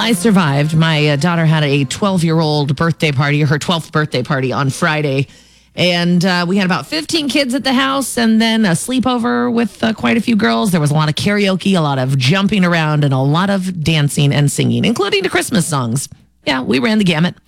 I survived. My daughter had a 12-year-old birthday party, her 12th birthday party on Friday. And we had about 15 kids at the house and then a sleepover with quite a few girls. There was a lot of karaoke, a lot of jumping around, and a lot of dancing and singing, including the Christmas songs. Yeah, we ran the gamut.